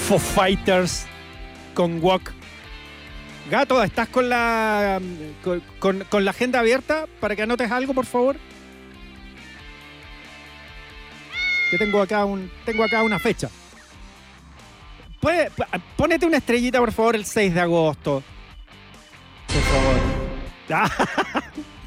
Foo Fighters con Walk. Gato, ¿estás con la con la agenda abierta para que anotes algo, por favor? Que tengo acá una fecha. Pónete una estrellita, por favor, el 6 de agosto. Por favor.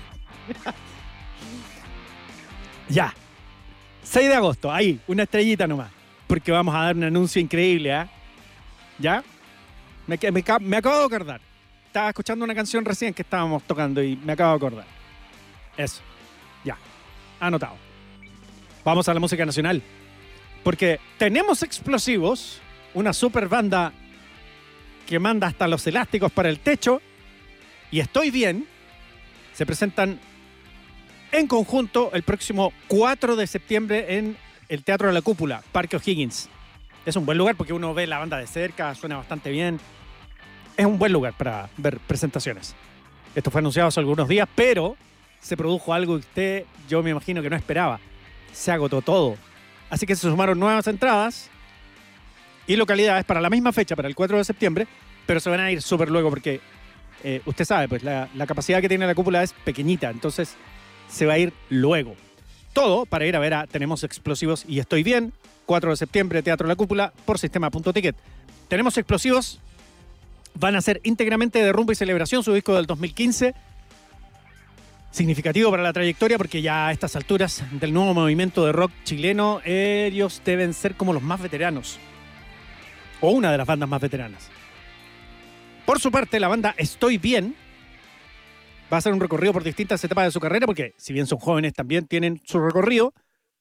Ya. 6 de agosto, ahí, una estrellita nomás. Porque vamos a dar un anuncio increíble, ¿eh? ¿Ya? Me acabo de acordar. Estaba escuchando una canción recién que estábamos tocando y me acabo de acordar. Eso. Ya. Anotado. Vamos a la música nacional. Porque tenemos Explosivos, una super banda que manda hasta los elásticos para el techo, y Estoy Bien. Se presentan en conjunto el próximo 4 de septiembre en el Teatro de la Cúpula, Parque O'Higgins. Es un buen lugar porque uno ve la banda de cerca, suena bastante bien. Es un buen lugar para ver presentaciones. Esto fue anunciado hace algunos días, pero se produjo algo que usted, yo me imagino que no esperaba. Se agotó todo. Así que se sumaron nuevas entradas y localidades para la misma fecha, para el 4 de septiembre, pero se van a ir súper luego porque usted sabe, pues la capacidad que tiene la cúpula es pequeñita, entonces se va a ir luego. Todo para ir a ver a Tenemos Explosivos y Estoy Bien, 4 de septiembre, Teatro La Cúpula, por Sistema.ticket. Tenemos Explosivos, van a ser íntegramente de rumba y celebración, su disco del 2015. Significativo para la trayectoria porque ya a estas alturas del nuevo movimiento de rock chileno, ellos deben ser como los más veteranos. O una de las bandas más veteranas. Por su parte, la banda Estoy Bien va a hacer un recorrido por distintas etapas de su carrera, porque si bien son jóvenes también tienen su recorrido,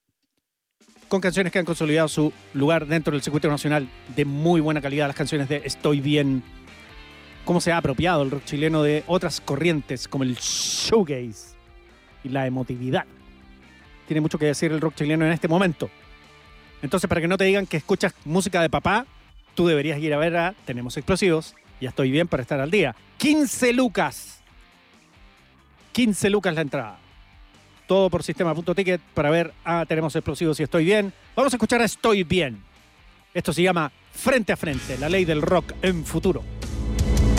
con canciones que han consolidado su lugar dentro del circuito nacional de muy buena calidad. Las canciones de Estoy Bien, cómo se ha apropiado el rock chileno de otras corrientes como el shoegaze y la emotividad. Tiene mucho que decir el rock chileno en este momento. Entonces, para que no te digan que escuchas música de papá, tú deberías ir a ver a Tenemos Explosivos y Estoy Bien para estar al día. 15 lucas. 15 lucas la entrada. Todo por Sistema.ticket para ver a Tenemos Explosivos y Estoy Bien. Vamos a escuchar a Estoy Bien. Esto se llama Frente a Frente, la ley del rock en futuro.